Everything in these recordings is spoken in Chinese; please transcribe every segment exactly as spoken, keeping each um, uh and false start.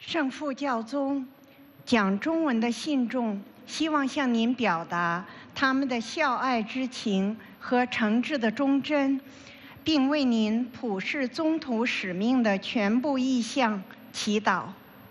圣父教宗讲中文的信众希望向您表达他们的孝爱之情和诚挚的忠贞，并为您普世宗徒使命的全部意向祈祷。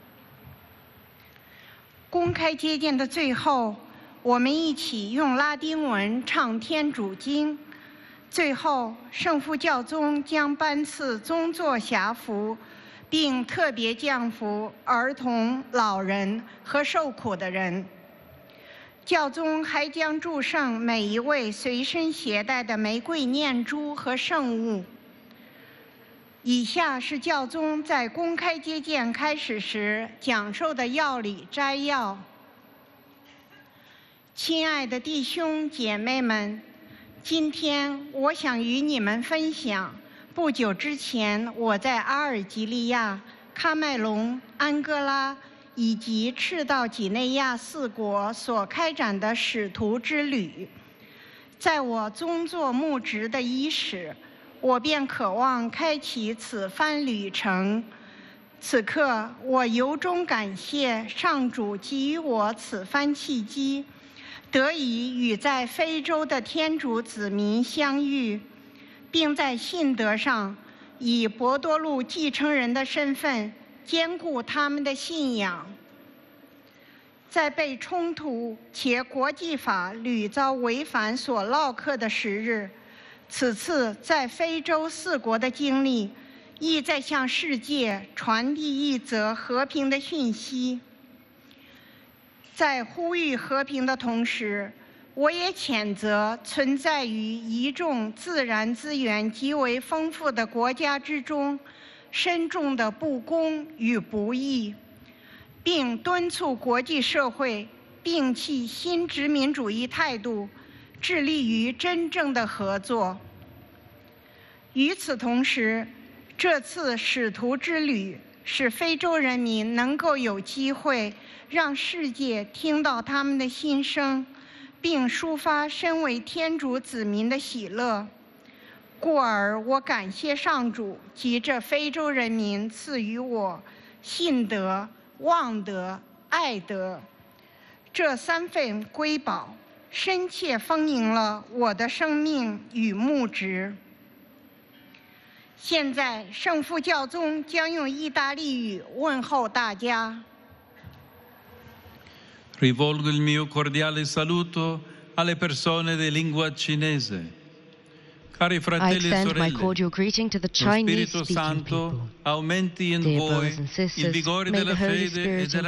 公开接见的最后，我们一起用拉丁文唱天主经。最后，圣父教宗将颁赐宗座辖服，并特别降服儿童、老人和受苦的人。教宗还将祝圣每一位随身携带的玫瑰念珠和圣物。以下是教宗在公开接见开始时讲授的要理摘要。亲爱的弟兄姐妹们，今天我想与你们分享不久之前我在阿尔及利亚、喀麦隆、安哥拉以及赤道几内亚四国所开展的使徒之旅。在我宗座牧职的伊始，我便渴望开启此番旅程。此刻，我由衷感谢上主给予我此番契机，得以与在非洲的天主子民相遇，并在信德上以博多禄继承人的身份兼顾他们的信仰。在被冲突且国际法屡遭违反所烙刻的时日，此次在非洲四国的经历，意在向世界传递一则和平的讯息。在呼吁和平的同时，我也谴责存在于一众自然资源极为丰富的国家之中深重的不公与不义，并敦促国际社会摒弃新殖民主义态度，致力于真正的合作。与此同时，这次使徒之旅使非洲人民能够有机会让世界听到他们的心声，并抒发身为天主子民的喜乐。故而，我感谢上主及这非洲人民赐予我信德、望德、爱德这三份瑰宝，深切丰盈了我的生命与牧职。现在，圣父教宗将用意大利语问候大家。 Rivolgo il mio cordiale saluto alle persone di lingua cinese. Cari fratelli e I extend my sorelle, cordial greeting to the lo Chinese Spirito speaking Santo people. aumenti in Dear voi brothers and il sisters, vigore may della the Holy fede e Spirit della